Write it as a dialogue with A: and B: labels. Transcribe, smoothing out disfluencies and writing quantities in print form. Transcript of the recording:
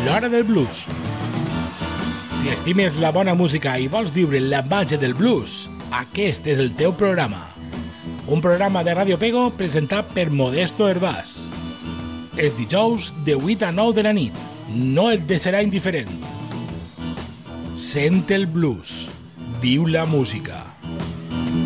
A: l'hora del blues. Si estimes la bona música i vols viure la màgia del blues, aquest és el teu programa. Un programa de Ràdio Pego presentat per Modesto Hervás. Els dijous de 8 a 9 de la nit. No et deixarà indiferent. Sent el blues. Viu la música.